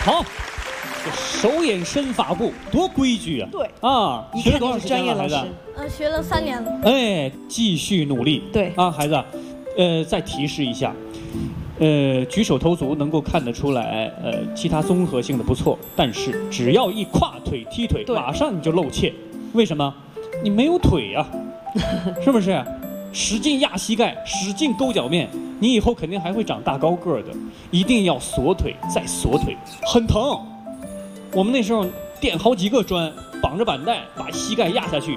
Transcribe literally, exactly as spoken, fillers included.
好，这手眼身法步多规矩啊！ 对啊，学了多长一看就是时间了，孩子专业老师？。 呃，学了三年了。 哎，继续努力。 对啊，孩子，呃，再提示一下，呃，举手投足能够看得出来，呃，其他综合性的不错，但是只要一跨腿踢腿， 对马上你就露怯。为什么？你没有腿呀、是不是？使劲压膝盖，使劲勾脚面，你以后肯定还会长大高个儿的。一定要锁腿，再锁腿，很疼。我们那时候垫好几个砖，绑着板带把膝盖压下去，